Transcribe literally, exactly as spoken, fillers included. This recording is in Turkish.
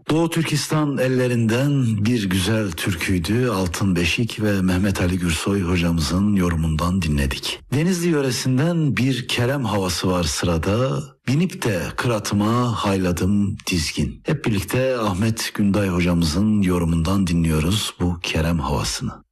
Doğu Türkistan ellerinden bir güzel türküydü. Altın Beşik ve Mehmet Ali Gürsoy hocamızın yorumundan dinledik. Denizli yöresinden bir Kerem havası var sırada. Binip de kıratıma hayladım dizgin. Hep birlikte Ahmet Günday hocamızın yorumundan dinliyoruz bu Kerem havasını.